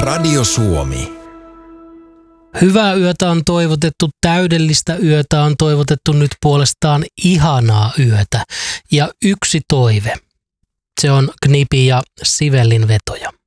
Radio Suomi. Hyvää yötä on toivotettu, täydellistä yötä on toivotettu, nyt puolestaan ihanaa yötä. Ja yksi toive, se on Knipi ja Sivellin vetoja.